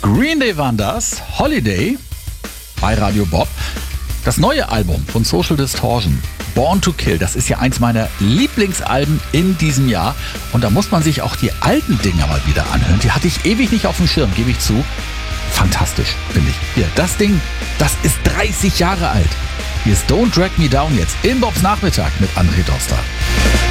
Green Day waren das, Holiday bei Radio Bob. Das neue Album von Social Distortion, Born to Kill, das ist ja eins meiner Lieblingsalben in diesem Jahr. Und da muss man sich auch die alten Dinger mal wieder anhören. Die hatte ich ewig nicht auf dem Schirm, gebe ich zu. Fantastisch, finde ich. Hier, das Ding, das ist 30 Jahre alt. Hier ist Don't Drag Me Down jetzt in Bobs Nachmittag mit André Doster.